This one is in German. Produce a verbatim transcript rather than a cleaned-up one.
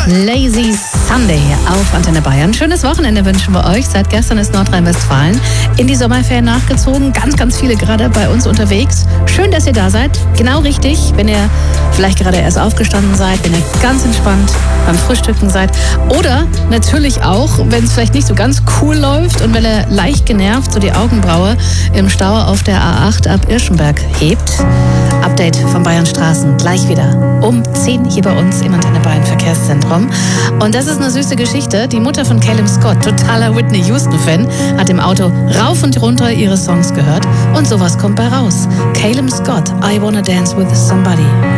Lazy Sunday auf Antenne Bayern. Schönes Wochenende wünschen wir euch. Seit gestern ist Nordrhein-Westfalen in die Sommerferien nachgezogen. Ganz, ganz viele gerade bei uns unterwegs. Schön, dass ihr da seid. Genau richtig, wenn ihr vielleicht gerade erst aufgestanden seid, wenn ihr ganz entspannt beim Frühstücken seid. Oder natürlich auch, wenn es vielleicht nicht so ganz cool läuft und wenn ihr leicht genervt so die Augenbraue im Stau auf der A acht ab Irschenberg hebt. Update von Bayern Straßen gleich wieder um zehn hier bei uns im Antenne Bayern Verkehrszentrum. Und das ist eine süße Geschichte. Die Mutter von Caleb Scott, totaler Whitney Houston-Fan, hat im Auto rauf und runter ihre Songs gehört und sowas kommt bei raus. Caleb Scott, I Wanna Dance With Somebody.